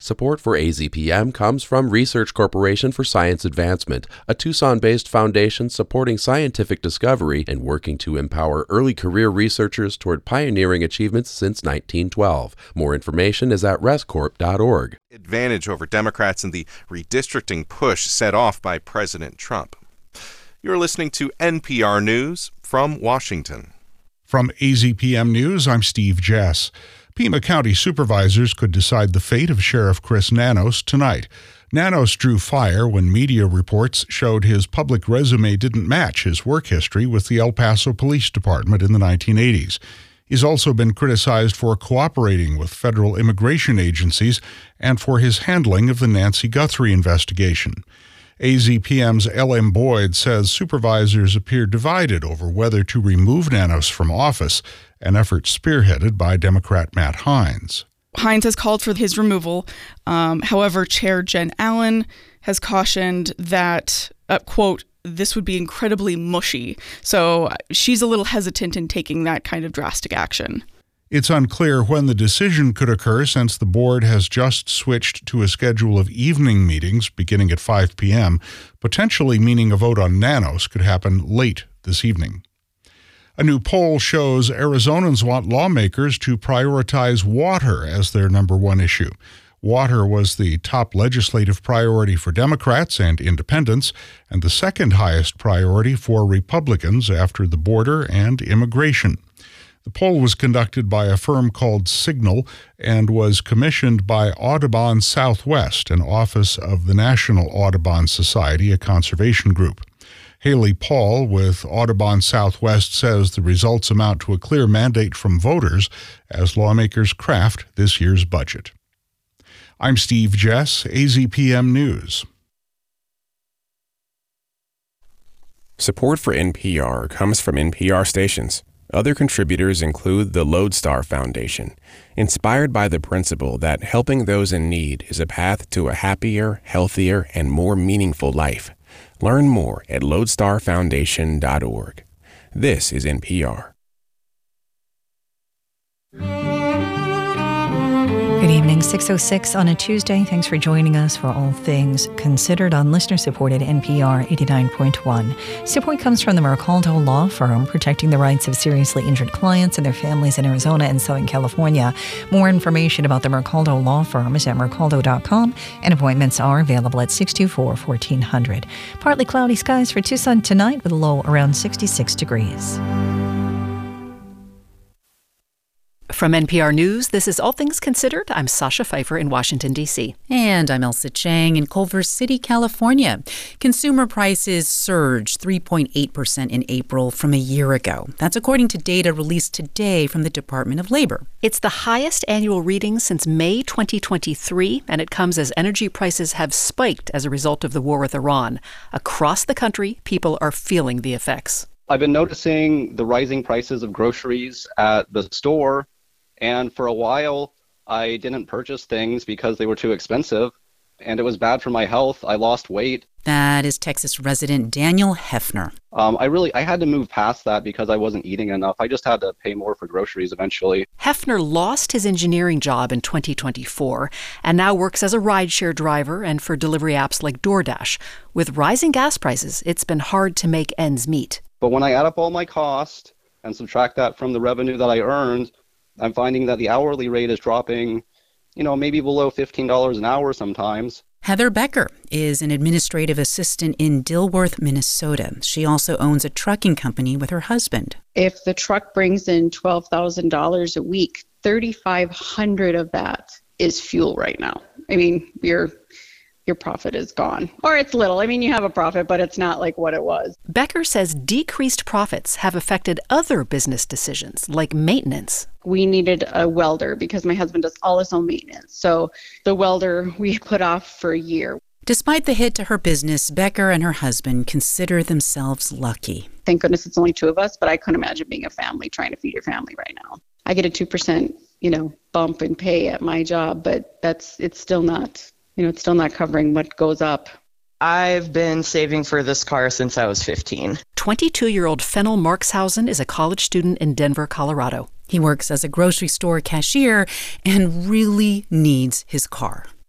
Support for AZPM comes from Research Corporation for Science Advancement, a Tucson-based foundation supporting scientific discovery and working to empower early career researchers toward pioneering achievements since 1912. More information is at rescorp.org. Advantage over Democrats in the redistricting push set off by President Trump. You're listening to NPR News from Washington. From AZPM News, I'm Steve Jess. Pima County supervisors could decide the fate of Sheriff Chris Nanos tonight. Nanos drew fire when media reports showed his public resume didn't match his work history with the El Paso Police Department in the 1980s. He's also been criticized for cooperating with federal immigration agencies and for his handling of the Nancy Guthrie investigation. AZPM's L.M. Boyd says supervisors appear divided over whether to remove Nanos from office, an effort spearheaded by Democrat Matt Hines. Hines has called for his removal. However, Chair Jen Allen has cautioned that, quote, this would be incredibly mushy. So she's a little hesitant in taking that kind of drastic action. It's unclear when the decision could occur since the board has just switched to a schedule of evening meetings beginning at 5 p.m., potentially meaning a vote on Nanos could happen late this evening. A new poll shows Arizonans want lawmakers to prioritize water as their number one issue. Water was the top legislative priority for Democrats and independents, and the second highest priority for Republicans after the border and immigration. The poll was conducted by a firm called Signal and was commissioned by Audubon Southwest, an office of the National Audubon Society, a conservation group. Haley Paul with Audubon Southwest says the results amount to a clear mandate from voters as lawmakers craft this year's budget. I'm Steve Jess, AZPM News. Support for NPR comes from NPR stations. Other contributors include the Lodestar Foundation, inspired by the principle that helping those in need is a path to a happier, healthier, and more meaningful life. Learn more at lodestarfoundation.org. This is NPR. Good evening, 6:06 on a Tuesday. Thanks for joining us for All Things Considered on listener-supported NPR 89.1. Support comes from the Mercaldo Law Firm, protecting the rights of seriously injured clients and their families in Arizona and Southern California. More information about the Mercaldo Law Firm is at mercaldo.com, and appointments are available at 624-1400. Partly cloudy skies for Tucson tonight with a low around 66 degrees. From NPR News, this is All Things Considered. I'm Sasha Pfeiffer in Washington, D.C. And I'm Elsa Chang in Culver City, California. Consumer prices surged 3.8% in April from a year ago. That's according to data released today from the Department of Labor. It's the highest annual reading since May 2023, and it comes as energy prices have spiked as a result of the war with Iran. Across the country, people are feeling the effects. I've been noticing the rising prices of groceries at the store. And for a while, I didn't purchase things because they were too expensive, and it was bad for my health. I lost weight. That is Texas resident Daniel Hefner. I had to move past that because I wasn't eating enough. I just had to pay more for groceries eventually. Hefner lost his engineering job in 2024 and now works as a rideshare driver and for delivery apps like DoorDash. With rising gas prices, it's been hard to make ends meet. But when I add up all my costs and subtract that from the revenue that I earned, I'm finding that the hourly rate is dropping, maybe below $15 an hour sometimes. Heather Becker is an administrative assistant in Dilworth, Minnesota. She also owns a trucking company with her husband. If the truck brings in $12,000 a week, $3,500 of that is fuel right now. I mean, your profit is gone. Or it's little. I mean, you have a profit, but it's not like what it was. Becker says decreased profits have affected other business decisions, like maintenance. We needed a welder because my husband does all his own maintenance. So the welder we put off for a year. Despite the hit to her business, Becker and her husband consider themselves lucky. Thank goodness it's only two of us, but I couldn't imagine being a family, trying to feed your family right now. I get a 2%, bump in pay at my job, but it's still not covering what goes up. I've been saving for this car since I was 15. 22-year-old Fennel Markshausen is a college student in Denver, Colorado. He works as a grocery store cashier and really needs his car.